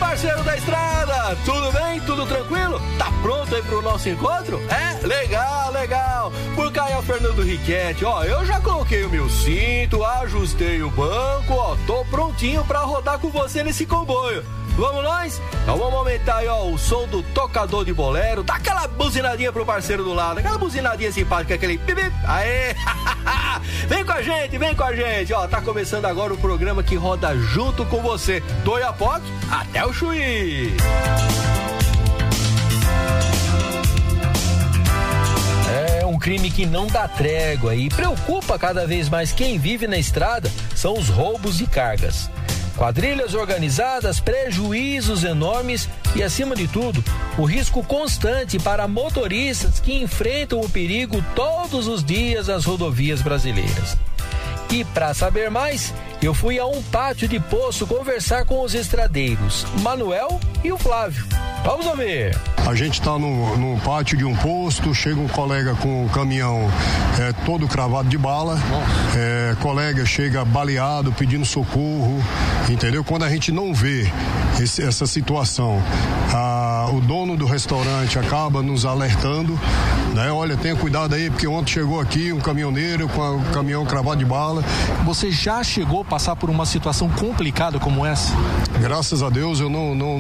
parceiro da estrada, tudo bem? Tudo tranquilo? Tá pronto aí pro nosso encontro? É? Legal. Por cá é o Fernando Riquetti, ó, eu já coloquei o meu cinto, ajustei o banco, ó, tô prontinho pra rodar com você nesse comboio. Vamos nós? Então vamos aumentar aí, ó, o som do tocador de bolero, dá aquela buzinadinha pro parceiro do lado, aquela buzinadinha simpática, aquele bip, aê! Vem com a gente, ó, tá começando agora o programa que roda junto com você, do Oiapoque até o Chuí. É um crime que não dá trégua e preocupa cada vez mais quem vive na estrada, são os roubos de cargas. Quadrilhas organizadas, prejuízos enormes e, acima de tudo, o risco constante para motoristas que enfrentam o perigo todos os dias nas rodovias brasileiras. E para saber mais, eu fui a um pátio de poço conversar com os estradeiros, Manuel e o Flávio. Vamos ouvir. A gente está no pátio de um posto, chega um colega com um caminhão todo cravado de bala, colega chega baleado, pedindo socorro, entendeu? Quando a gente não vê essa situação, o dono do restaurante acaba nos alertando, né? Olha, tenha cuidado aí, porque ontem chegou aqui um caminhoneiro com o caminhão cravado de bala. Você já chegou a passar por uma situação complicada como essa? Graças a Deus eu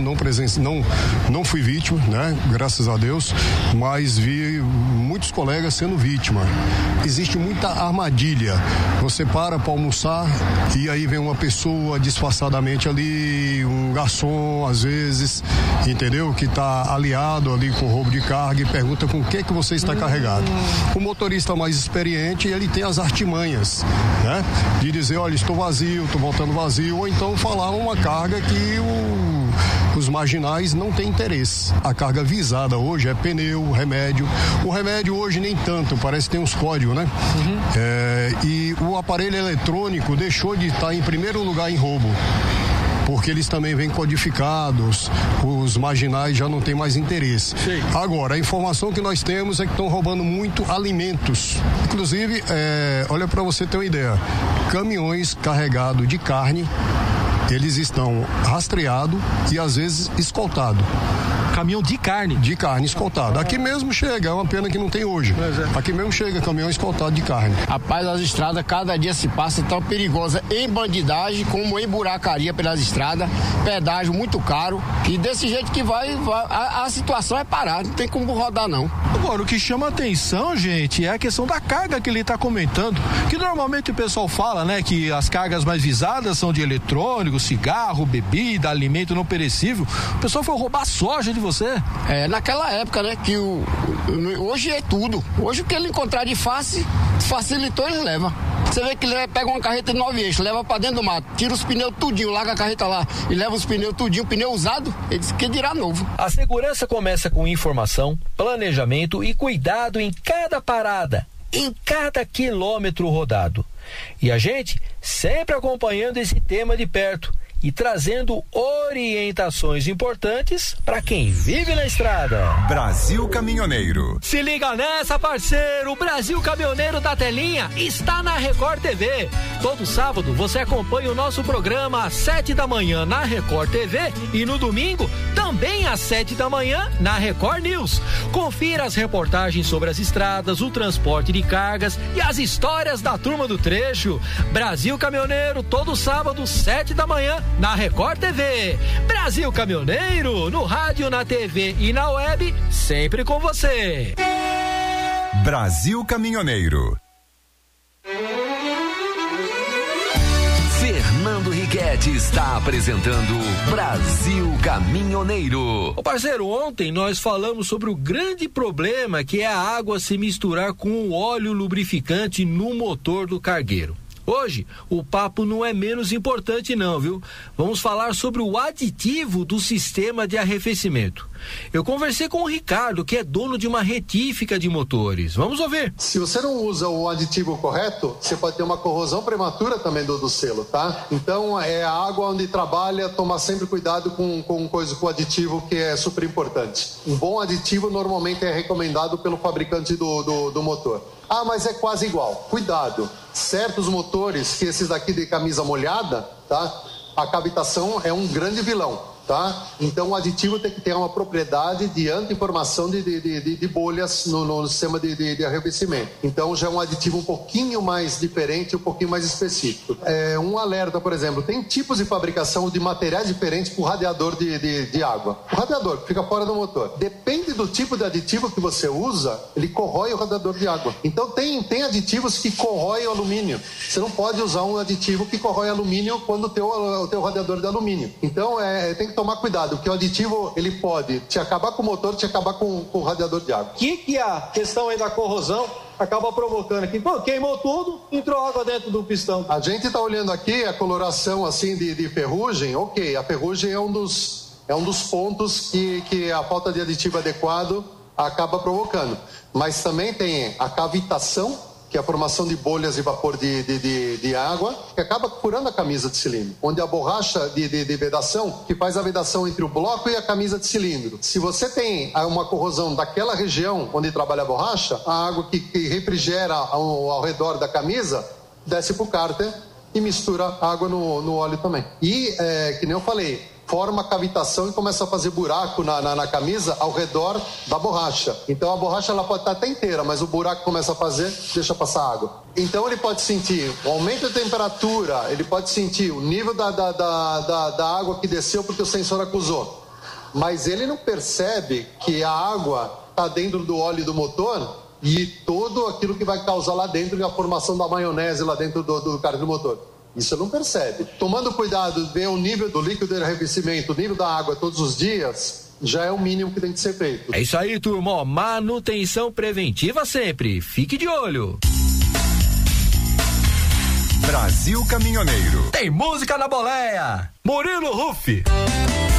não fui vítima, né? Graças a Deus, mas vi muitos colegas sendo vítima. Existe muita armadilha. Você para almoçar e aí vem uma pessoa disfarçadamente ali, um garçom às vezes, entendeu? Que está aliado ali com roubo de carga e pergunta com o que você está carregado. O motorista mais experiente, ele tem as artimanhas, né? De dizer, olha, estou vazio, estou voltando vazio, ou então falar uma carga que os marginais não têm interesse. A carga visada hoje é pneu, remédio. O remédio hoje nem tanto, parece que tem uns códigos, né? E o aparelho eletrônico deixou de estar em primeiro lugar em roubo, porque eles também vêm codificados, os marginais já não têm mais interesse. Sim. Agora, a informação que nós temos é que estão roubando muito alimentos. Inclusive, olha para você ter uma ideia, caminhões carregados de carne, eles estão rastreados e às vezes escoltados. Caminhão de carne? De carne escoltado. Aqui mesmo chega, é uma pena que não tem hoje. Aqui mesmo chega caminhão escoltado de carne. Rapaz, as estradas cada dia se passa tão perigosa em bandidagem como em buracaria pelas estradas, pedágio muito caro, e desse jeito que vai a situação é parar, não tem como rodar não. Agora, o que chama atenção, gente, é a questão da carga que ele está comentando, que normalmente o pessoal fala, né, que as cargas mais visadas são de eletrônico, cigarro, bebida, alimento não perecível. O pessoal foi roubar soja de você? Naquela época, né, que hoje é tudo. Hoje o que ele encontrar de facilitou, ele leva. Você vê que ele pega uma carreta de 9 eixos, leva pra dentro do mato, tira os pneus tudinho, larga a carreta lá e leva os pneus tudinho, pneu usado, ele diz que dirá novo. A segurança começa com informação, planejamento e cuidado em cada parada, em cada quilômetro rodado. E a gente sempre acompanhando esse tema de perto e trazendo orientações importantes para quem vive na estrada. Brasil Caminhoneiro. Se liga nessa, parceiro! O Brasil Caminhoneiro da Telinha está na Record TV. Todo sábado você acompanha o nosso programa às 7 da manhã na Record TV e no domingo também às 7 da manhã na Record News. Confira as reportagens sobre as estradas, o transporte de cargas e as histórias da turma do trecho. Brasil Caminhoneiro, todo sábado, 7 da manhã na Record TV. Brasil Caminhoneiro, no rádio, na TV e na web, sempre com você. Brasil Caminhoneiro. Fernando Riquetti está apresentando Brasil Caminhoneiro. Ô parceiro, ontem nós falamos sobre o grande problema que é a água se misturar com o óleo lubrificante no motor do cargueiro. Hoje, o papo não é menos importante não, viu? Vamos falar sobre o aditivo do sistema de arrefecimento. Eu conversei com o Ricardo, que é dono de uma retífica de motores. Vamos ouvir. Se você não usa o aditivo correto, você pode ter uma corrosão prematura também do selo, tá? Então, é a água onde trabalha, tomar sempre cuidado com o aditivo, que é super importante. Um bom aditivo normalmente é recomendado pelo fabricante do motor. Ah, mas é quase igual. Cuidado. Certos motores, que esses daqui de camisa molhada, tá? A cavitação é um grande vilão. tá? Então o aditivo tem que ter uma propriedade de anti-formação de bolhas no sistema de arrefecimento. Então já é um aditivo um pouquinho mais diferente, um pouquinho mais específico. Um alerta, por exemplo, tem tipos de fabricação de materiais diferentes para o radiador de água. O radiador que fica fora do motor. Depende do tipo de aditivo que você usa, ele corrói o radiador de água. Então tem aditivos que corroem o alumínio. Você não pode usar um aditivo que corrói alumínio quando o teu radiador é de alumínio. Então tem que tomar cuidado, porque o aditivo ele pode te acabar com o motor, te acabar com o radiador de água. Que a questão aí da corrosão acaba provocando aqui? Pô, queimou tudo, entrou água dentro do pistão. A gente está olhando aqui a coloração assim de ferrugem. Ok, a ferrugem é um dos pontos que a falta de aditivo adequado acaba provocando. Mas também tem a cavitação, que é a formação de bolhas de vapor de água, que acaba furando a camisa de cilindro. Onde a borracha de vedação, que faz a vedação entre o bloco e a camisa de cilindro. Se você tem uma corrosão daquela região onde trabalha a borracha, a água que refrigera ao redor da camisa, desce para o cárter e mistura água no óleo também. E, que nem eu falei, forma cavitação e começa a fazer buraco na camisa ao redor da borracha. Então a borracha ela pode estar até inteira, mas o buraco começa a fazer, deixa passar água. Então ele pode sentir o aumento de temperatura, ele pode sentir o nível da água que desceu porque o sensor acusou. Mas ele não percebe que a água está dentro do óleo do motor e todo aquilo que vai causar lá dentro e a formação da maionese lá dentro do carro do motor. Isso não percebe. Tomando cuidado, ver o nível do líquido de arrefecimento, o nível da água todos os dias, já é o mínimo que tem que ser feito. É isso aí, turma. Manutenção preventiva sempre. Fique de olho. Brasil Caminhoneiro. Tem música na boleia. Murilo Ruff.